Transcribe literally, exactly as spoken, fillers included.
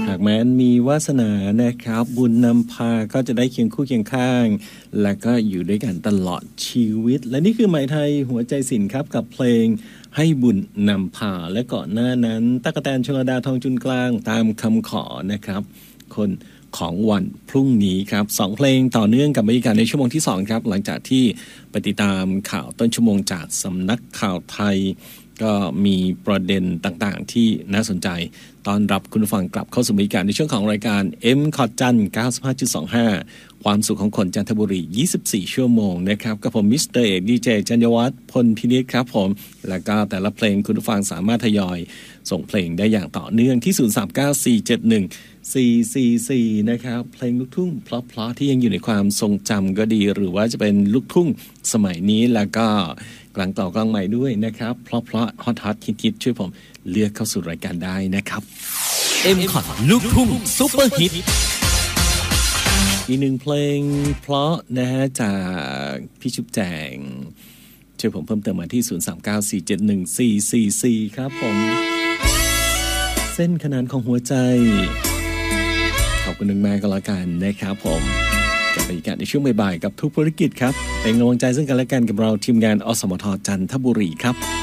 หากแม้นมีวาสนานะครับบุญนำพาก็จะได้เคียงคู่เคียงข้างและก็อยู่ด้วยกันตลอดชีวิตและนี่คือไหมไทยหัวใจศิลป์ครับกับเพลงให้บุญนำพาและก่อนหน้านั้นตั๊กแตนชลดาทองจุนกลางตามคำขอนะครับคนของวันพรุ่งนี้ครับสองเพลงต่อเนื่องกับบรรยากาศในชั่วโมงที่สองครับหลังจากที่ไปติดตามข่าวต้นชั่วโมงจากสำนักข่าวไทยก็มีประเด็นต่างๆที่น่าสนใจต้อนรับคุณผู้ฟังกลับเข้าสู่บรรยากาศในช่วงของรายการ M คอร์ดจัน เก้าสิบห้าจุดสองห้า ความสุขของคนจันทบุรียี่สิบสี่ชั่วโมงนะครับกับผมมิสเตอร์เอกดีเจจัญญวัฒน์พลพินิจครับผมแล้วก็แต่ละเพลงคุณผู้ฟังสามารถทยอยส่งเพลงได้อย่างต่อเนื่องที่ศูนย์ สาม เก้า สี่ เจ็ด หนึ่ง สี่ สี่ สี่นะครับเพลงลูกทุ่งเพราะๆที่ยังอยู่ในความทรงจำก็ดีหรือว่าจะเป็นลูกทุ่งสมัยนี้แล้วก็กลางต่อกลางใหม่ด้วยนะครับเพราะเพราะฮอตฮอตฮิตๆช่วยผมเลือกเข้าสู่รายการได้นะครับ M คอร์ดลูกทุ่งซุปเปอร์ฮิตอีกหนึ่งเพลงเพราะนะฮะจากพี่ชุบแจงช่วยผมเพิ่มเติมมาที่ศูนย์ สาม เก้า สี่ เจ็ด หนึ่ง สี่ สี่ สี่ครับผมเส้นขนานของหัวใจขอบคุณมากๆก็แล้วกันนะครับผมกับบรรยากาศในช่วงบ่ายๆกับทุกภารกิจครับเป็นกำลังใจซึ่งกันและกันกับเราทีมงานอสมทจันทบุรีครับ